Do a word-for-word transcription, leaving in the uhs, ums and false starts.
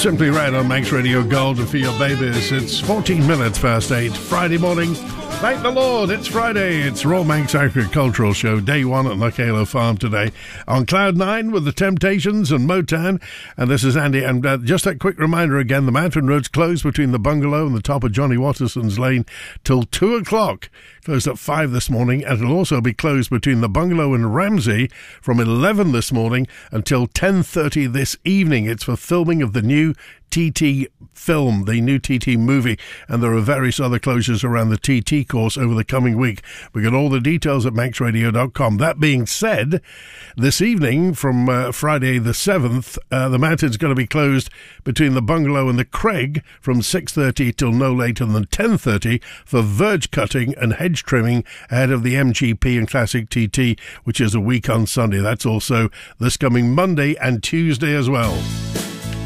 Simply Red on Manx Radio Gold for your babies. It's fourteen minutes past eight, Friday morning. Thank the Lord, it's Friday. It's Raw Manx Agricultural Show, day one at Knockalo Farm today. On Cloud nine with the Temptations and Motown. And this is Andy. And uh, just a quick reminder again, the Mountain Road's closed between the bungalow and the top of Johnny Watterson's Lane till two o'clock. Closed at five this morning, and it'll also be closed between the bungalow and Ramsey from eleven this morning until ten thirty this evening. It's for filming of the new T T film, the new T T movie, and there are various other closures around the T T course over the coming week. We got all the details at manx radio dot com. That being said, this evening from uh, Friday the seventh, uh, the mountain's going to be closed between the bungalow and the Craig from six thirty till no later than ten thirty for verge cutting and hedge trimming ahead of the M G P and Classic T T, which is a week on Sunday. That's also this coming Monday and Tuesday as well.